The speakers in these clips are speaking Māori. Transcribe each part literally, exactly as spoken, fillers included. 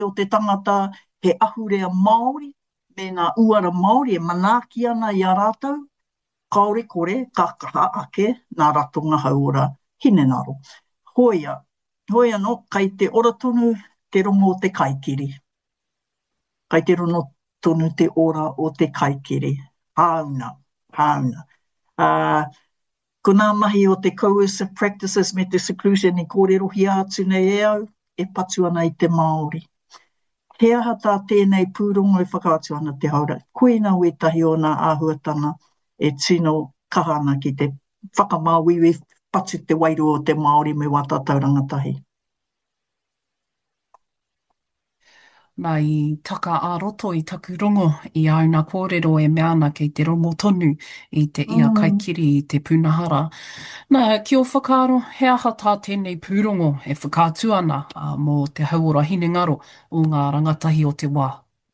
o te tangata he ahurea Māori, me ngā uara Māori e manaaki ana i a rātou, kaore kore, ka kaha ake, nā ratonga haura hinenaro. Hoia, hoia no, kai te ora tonu te rongo o te kaikiri. Kai te rono tonu te ora o te kaikiri. Hauna, hauna. Uh, ko nā mahi o te coercive practices me te seclusion i kōrerohi atu nei e au, e patu ana i te Māori. He aha tā tēnei pūrongo e whakaatu ana te haura. Koe nā uetahi o nā āhuatanga e tino kahana ki te whakamāwiwi patu te wairu o te Māori me wātātau rangatahi. Nā i taka ā-roto i taku rongo i au nā kōrero e meana kei te rongo tonu i te ia Mm. kaikiri i te punahara. Nā, ki o whakaaro, he aha tā tēnei pūrongo e whakātu ana uh, mō te hauora hinengaro o ngā rangatahi o te wā.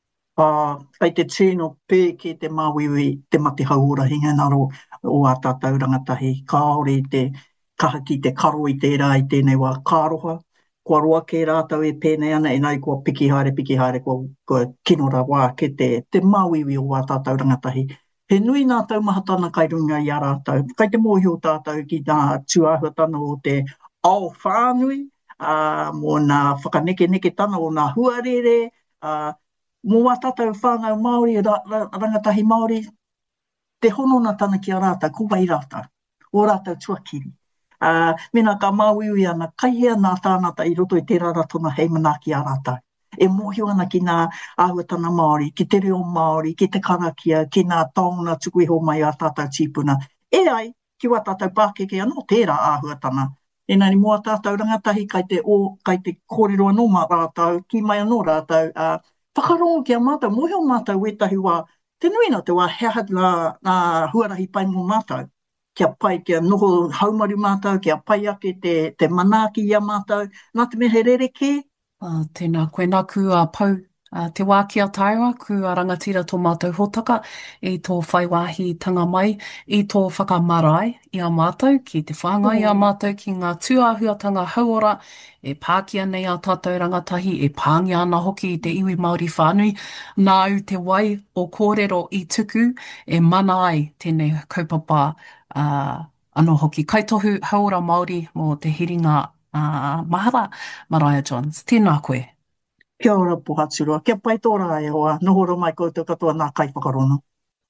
Uh, kai te tino pē ki te māwiwi te mate hauora hinganaro o a tātou rangatahi. Kāore te kaha ki te karo i tērā i tēnei wā kāroha. Kua roa ke rātou e pēnei ana, e nai kua piki haere, piki haere, kua, kua kinora wā ke te, te māwiwi o a tātou rangatahi. He nui nā taumahatana kai runga i a rātou. Kai te mōhio tātou ki nā tuāhuatana o te ao whānui, uh, mō nā whakaneke neke tana o nā huarere, uh, mō wā tātou whāngau Māori, ra, ra, rangatahi Māori, te honona tana ki a rātou, ko wai rātou, o rātou tuakiri. Uh, mena ka māwiwi ana, kai hea nā tānata i roto i tērā ratona hei manaki a rātou. E mōhio ana ki nā āhuatana Māori, ki te reo Māori, ki te karakia, ki nā taonga tuku iho mai a tātou tīpuna. E ai, ki wā tātou Pākeke anō tērā āhuatana. Enari mua tātou rangatahi kai te, o, kai te kōrero anō mā rātou, ki mai anō rātou, uh, whakarongo ki a mātou, mōhio mātou wetahi wā, te nui nā te wā hea nā, nā huarahi pai mō mātou. Kia pai, kia noho haumaru mātou, kia pai ake te, te manaaki i a mātou, nā te mehe rereke. Uh, tēnā koe nā kua pau uh, te wā ki a Taiwa, kua rangatira tō mātou hotaka i tō whaiwahi tanga mai, i tō whakamarae i a mātou, ki te whāngai i a mātou, ki ngā tuāhuatanga hauora, e pākia nei a tātou rangatahi, e pāngia ana hoki i te iwi Māori whānui, nā u te wai o kōrero i tuku, e mana ai tēnei kaupapa uh, anō hoki. Kaitohu hauora Māori mō te hiringa Uh, mahara, Mariah Johns. Tēnā koe. Kia ora pohaturua. Kia pai tōra e hoa. Nohoro mai koutou katoa nā kai whakarono.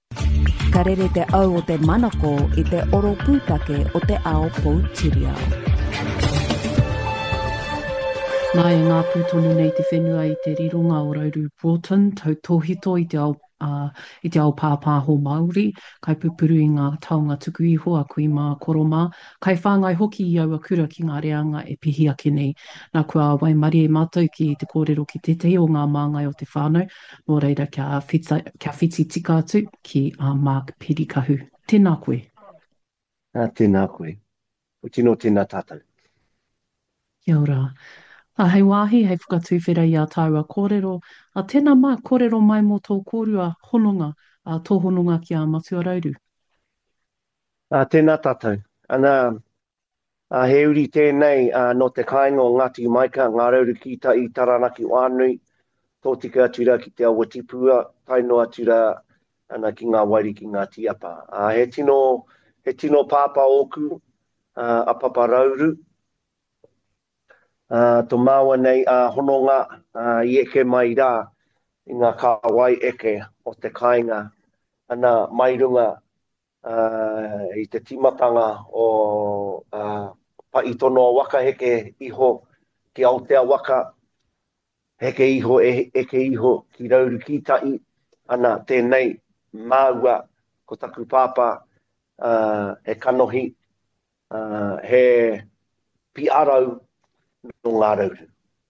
Ka rere te au o te manako i te oro pūtake o te ao Poutireo. Nā e ngā pūtonu nei te whenua i te rironga o Rauru Broughton, tau tōhito i te ao Uh, i te ao pāpāho Māori, kai pupuru i ngā taonga tuku iho a kui mā koroma, kai whāngai hoki i aua kura ki ngā reanga e pihi ake nei. Nā kua wai mari e mātou ki te kōrero ki te te o ngā māngai o te whānau, mō reira kia, whita, kia whiti tika atu ki a Mark Perikahu. Tēnā koe. Nā tēnā koe. O tino tēnā tātou. Kia ora. A hei wāhi, hei whakatuwhera i a Taiwa kōrero, a tēnā mā kōrero mai mō tō kōrua hononga, a tō hononga ki a Matua Rauru. A tēnā tātou. Ana, a he uri tēnei a, no te kāinga o Ngāti Maika, ngā rauru ki ta i Taranaki Wānui, tō tika atura ki te awa tipua, taino atura ana ki ngā wairi ki ngā tiapa. A he tino, he tino pāpa oku, a, a Papa Rauru, Uh, tō māua nei a uh, hononga uh, i eke mai rā i ngā kāwai eke o te kāinga ana mairunga uh, i te timatanga o uh, paitono waka heke iho ki Aotea waka heke iho e, eke iho ki Rauru Kitai ana tēnei māua ko taku pāpā uh, e kanohi uh, he piarau no ngā rauru.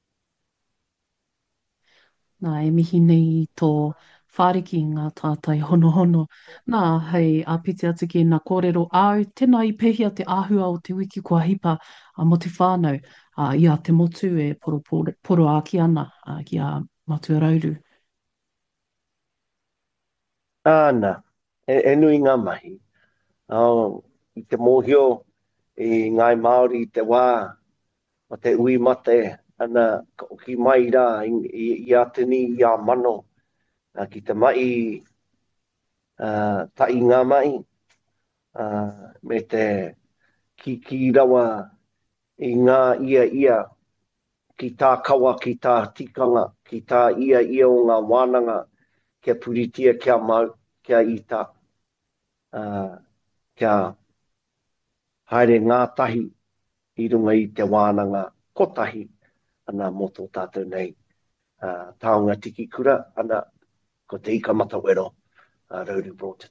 Nā, e mihi nei tō whāriki ngā tātai hono hono. Nā, hei āpiti atu ki nā kōrero au, tēnā i pehia te āhua o te wiki kua hipa a mo te whānau, a ia te motu e poro, poro, poro āki ana a, ki a Matua Rauru. Āna, e, e nui ngā mahi. Oh, i te mōhio i ngai Māori i te wā, o te ui mate ana ka o ki mai rā i, i, i a tini i a mano uh, ki te mai uh, ta i ngā mai uh, me te ki ki rawa i ngā ia ia ki tā kawa, ki tā tikanga, ki tā ia ia o ngā wānanga kia puritia, kia mau, kia ita, uh, kia haere ngā tahi i runga i te wānanga kotahi ana mo tō tātou nei. Uh, taonga tiki kura, ana ko te ika matawero, uh, Raudu Broughton.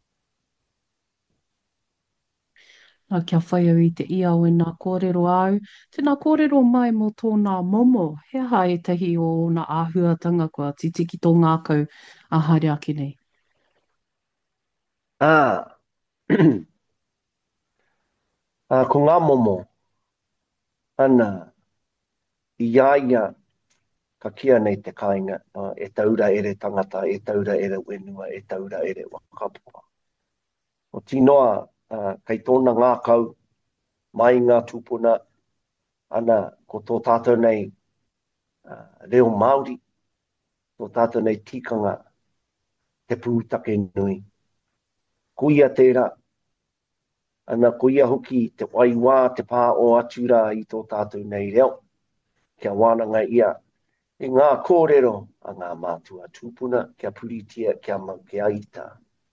Nā kia whai au i te ia o e nā kōrero au. Tēnā kōrero mai mo tōna momo, he aha e tahi o nā āhuatanga kua titiki tō ngākau a haere ake nei. Ah, uh, ko ngā momo, ana, i iaia ka kia nei te kāinga, uh, e taura ere tangata, e taura ere wenua, e taura ere wakapoa. O tinoa, uh, kei tōna ngā kau, mai ngā tūpuna, ana ko tō tātou nei uh, reo Māori, tō tātou nei tikanga, te pūtake nui. Kuia tērā, ana kuia hoki te waiwā, te pā o atura i tō tātou nei reo, kia wānanga ia, e ngā kōrero a ngā mātua tūpuna, kia puritia, kia mau, kia ita.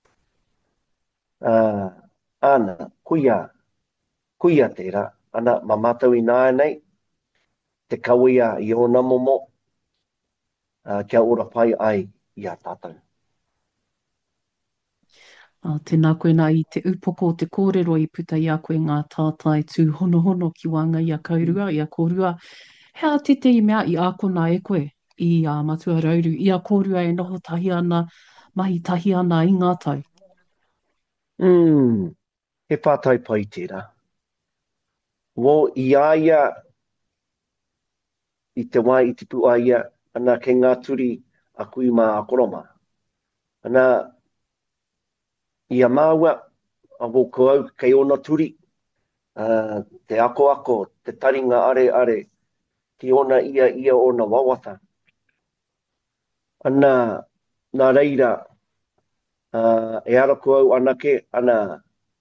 Uh, ana, kuia, kuia tērā, ana mamatau i nāia nei, te kawia i ona momo, uh, kia ora pai ai i a tātou. Uh, tēnā koe nā i te upoko o te kōrero i puta i a koe ngā tātai tū hono hono ki wanga i a kaurua, i a kōrua. Hea te te i mea i a kona e koe i a matua rauru, i a kōrua e noho tahi ana, mahi tahi ana i ngā tau. Mm, he pātai pai tērā. Wo i aia i te wai i te pu aia, ana ke ngā turi a kui mā a koroma. Ana i a māua, a wo koau kei ona turi, uh, te ako ako, te taringa are are, ki ona ia ia ona wawata. Ana, nā reira, uh, e ara koau anake, ana,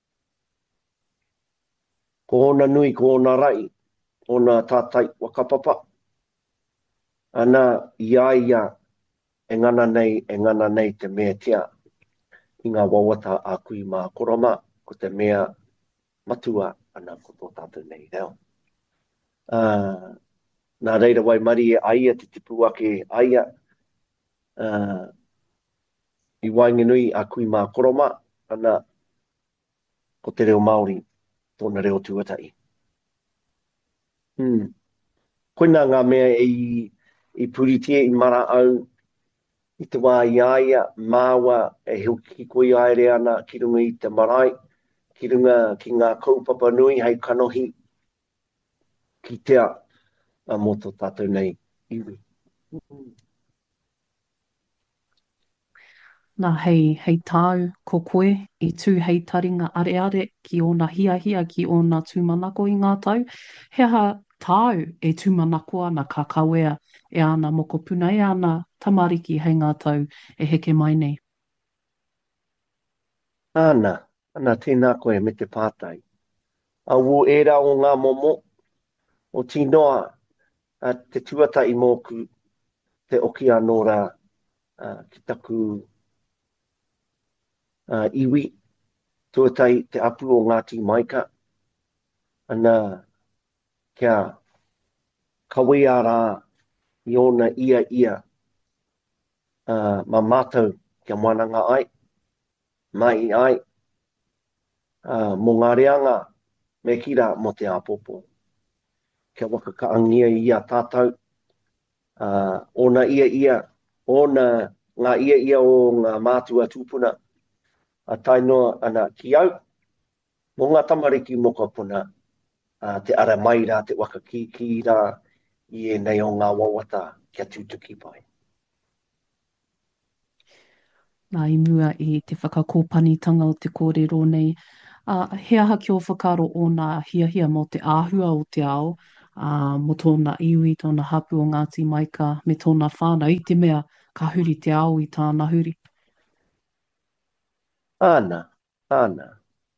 ko ona nui, ko ona rai, ona tātai wakapapa. Ana, ia ia, e ngana nei, e ngana nei te mea tia, i ngā wawata a kui mā koroma, ko te mea matua ana ko tō tātou nei reo. Uh, nā reira wai mari e aia te tipu ake aia, uh, i waingenui a kui mā koroma, ana ko te reo Māori, tōna reo tuatai. Hmm. Koina ngā mea i, i puritia i mara au, i te wā i aia, māua e huki koi aere ana ki runga i te marae, ki runga ki ngā kaupapa nui hei kanohi, ki tea a moto tātou nei iwi. Nā hei, hei tāu ko koe i tū hei taringa are are ki ona hia hia ki ona tūmanako i ngā tau. He aha tāu e tūmanako ana ka kawea e ana moko puna e ana tamariki hei ngā tau e heke mai nei. Ana, ana tēnā koe me te pātai. A wo era o ngā momo, o tinoa a te tuata i mōku te oki anōra uh, ki taku uh, iwi, tuatai te apu o Ngāti Maika, ana kia kawea rā i ona ia ia uh, ma mātou kia moananga ai, mai ai, uh, mō ngā reanga me kira mo te apopo. Kia waka kaangia i a tātou, uh, ona ia ia, ona ngā ia ia o ngā mātua tūpuna, a tainoa ana ki au, mō ngā tamariki moka puna, uh, te ara mai rā, te waka ki ki rā, i e nei o ngā wawata kia tūtuki pai. Nā i mua i te whakakōpanitanga o te kōrero nei. Uh, he aha ki o whakaro o nā hia hia mo te āhua o te ao, uh, mo tōna iwi, tōna hapu o Ngāti Maika, me tōna whānau, i te mea ka huri te ao i tāna huri. Ana, ana.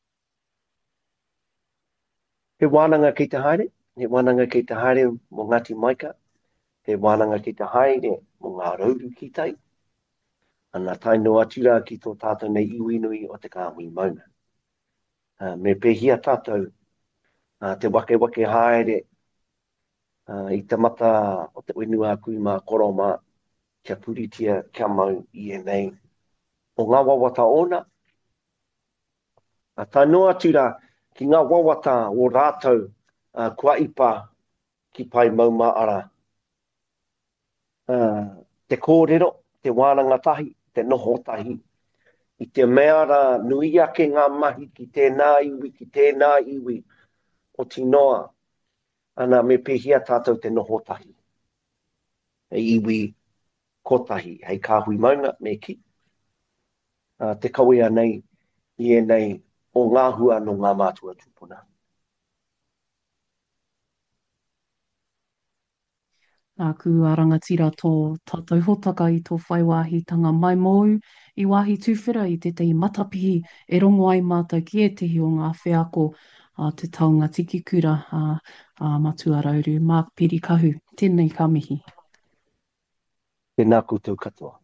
He wānanga ki te haere, he wānanga ki te haere mo Ngāti Maika, he wānanga ki te haere mo ngā rauru ki tai. Ana tai no atura ki tō tātou nei iwi nui o te kāhui mauna. Uh, me pehia tātou uh, te wake wake haere uh, i te mata o te wenua kui mā koroma kia puritia kia mau i e nei. O ngā wawata ona, uh, tai no atura ki ngā wawata o rātou uh, kua ipa ki pai mauma ara. Uh, te kōrero, te wānanga tahi, te noho tahi. I te mea ra nui ake ngā mahi ki tēnā iwi, ki tēnā iwi o tinoa. Ana me pehia tātou te noho tahi. E iwi kotahi, hei kāhui maunga me ki. Uh, te kawea nei, i e nei, o ngā hua no ngā mātua tūpuna. Nā ku arangatira tō tātou hotaka i tō whaiwāhitanga mai mou i wāhi tūwhera i te tei matapihi e rongo ai mātou ki e tehi o ngā wheako a te taunga tiki kura a, a matua rauru. Mā piri kahu, tēnei ka mihi. Tēnā koutou katoa.